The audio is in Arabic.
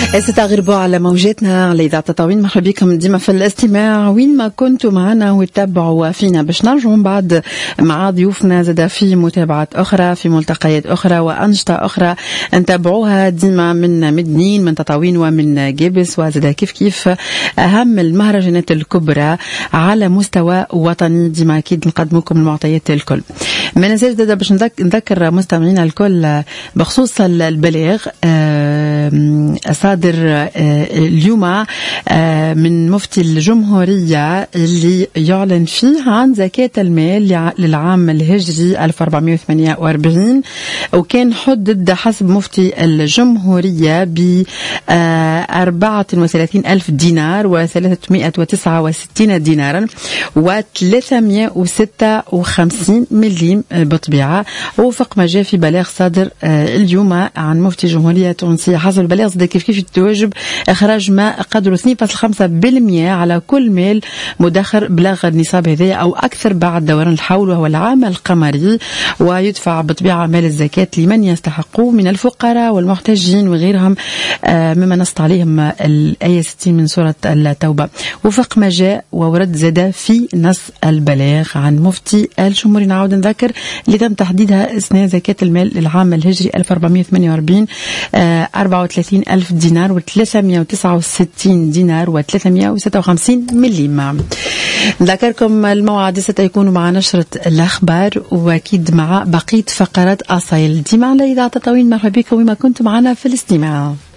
استغربوا على موجاتنا على إذاعة تطاوين. مرحبا بكم ديما في الاستماع وين ما كنتوا معنا وتتابعوا فينا باش نرجعوا من بعد مع ضيوفنا زاد في متابعات أخرى في ملتقيات أخرى وأنشطة أخرى نتابعوها ديما من مدنين من تطاوين ومن جابس وزاد كيف أهم المهرجانات الكبرى على مستوى وطني. ديما أكيد نقدمكم المعطيات الكل. ما ننساش باش نذكر مستمعينا الكل بخصوص البلاغ صادر اليوم من مفتي الجمهورية اللي يعلن فيه عن زكاة المال للعام الهجري 1448 وكان حدد حسب مفتي الجمهورية ب 34,000 دينار و369 دينارا و356 مليم بالطبيعة، وفق ما جاء في بلاغ صادر اليوم عن مفتي الجمهورية التونسية. حسب البلاغ زاد كيف يتواجب إخراج ما قدره 2.5% على كل مال مدخر بلغ النصاب هذا أو أكثر بعد دوران الحول وهو العام القمري، ويدفع بالطبيعة مال الزكاة لمن يستحقوا من الفقراء والمحتاجين وغيرهم مما نصت عليهم الآية 60 من سورة التوبة. وفق ما جاء وورد زاد في نص البلاغ عن مفتي الجمهورية نعاود نذكر اللي تم تحديدها أثناء زكاة المال للعام الهجري 1448 34,000 دينار و369 دينار و356 مليم. نذكركم الموعد ستكون مع نشرة الأخبار وأكيد مع بقية فقرات أصيل ديما على إذاعة تطاوين. مرحبا بكم وما كنتم معنا في الاستماع.